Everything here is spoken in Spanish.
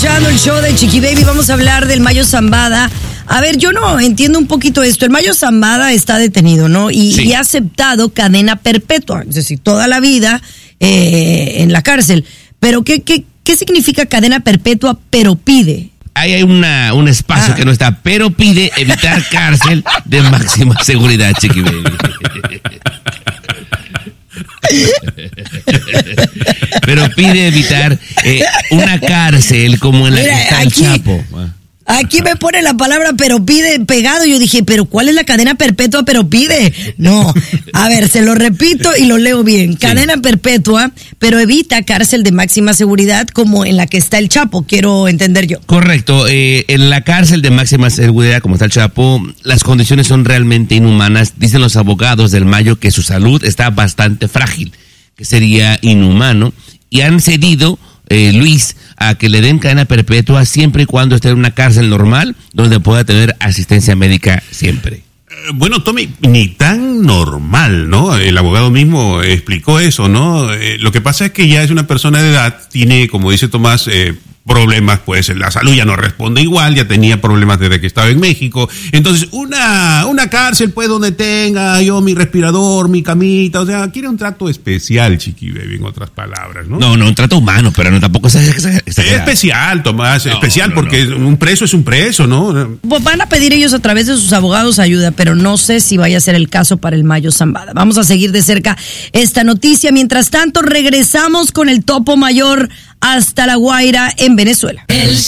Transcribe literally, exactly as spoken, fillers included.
escuchando el show de Chiqui Baby. Vamos a hablar del Mayo Zambada. A ver, yo no entiendo un poquito esto. El Mayo Zambada está detenido, ¿no? Y, sí. y ha aceptado cadena perpetua, es decir, toda la vida eh, en la cárcel. Pero ¿qué, qué, qué significa cadena perpetua, pero pide? Ahí hay una, un espacio ah. que no está, pero pide evitar cárcel de máxima seguridad, Chiqui Baby. Pero pide evitar eh, una cárcel como en la Mira, que está aquí, el Chapo. Aquí me pone la palabra pero pide pegado. Yo dije, pero ¿cuál es la cadena perpetua pero pide? No, a ver, se lo repito y lo leo bien. Sí. Cadena perpetua, pero evita cárcel de máxima seguridad como en la que está el Chapo, quiero entender yo. Correcto, eh, en la cárcel de máxima seguridad como está el Chapo, las condiciones son realmente inhumanas. Dicen los abogados del Mayo que su salud está bastante frágil, que sería inhumano, y han cedido, eh, Luis, a que le den cadena perpetua siempre y cuando esté en una cárcel normal donde pueda tener asistencia médica siempre. Eh, bueno, Tommy, ni tan normal, ¿no? El abogado mismo explicó eso, ¿no? Eh, lo que pasa es que ya es una persona de edad, tiene, como dice Tomás, eh, problemas, pues la salud ya no responde igual, ya tenía problemas desde que estaba en México. Entonces, una una cárcel, pues, donde tenga yo mi respirador, mi camita, o sea, quiere un trato especial, Chiqui Baby, en otras palabras, ¿no? No, no, un trato humano, pero no tampoco es especial, Tomás, no, especial, no, porque no. un preso es un preso, ¿no? Pues van a pedir ellos a través de sus abogados ayuda, pero no sé si vaya a ser el caso para el Mayo Zambada. Vamos a seguir de cerca esta noticia. Mientras tanto, regresamos con el topo mayor hasta La Guaira, en Venezuela. El